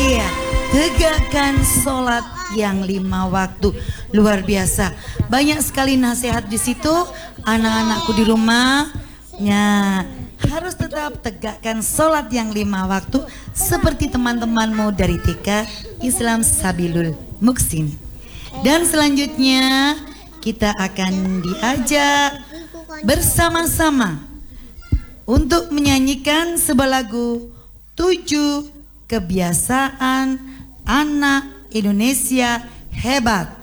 Iya, tegakkan sholat yang 5 waktu. Luar biasa. Banyak sekali nasihat di situ. Anak-anakku di rumahnya harus tetap tegakkan sholat yang 5 waktu seperti teman-temanmu dari TK Islam Sabilul Muhsin. Dan selanjutnya kita akan diajak bersama-sama untuk menyanyikan sebuah lagu 7 kebiasaan anak Indonesia hebat.